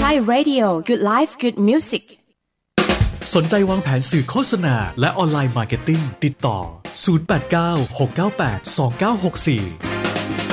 My Radio Good Life Good Music สนใจวางแผนสื่อโฆษณาและออนไลน์มาร์เก็ตติ้งติดต่อ 089 698 2964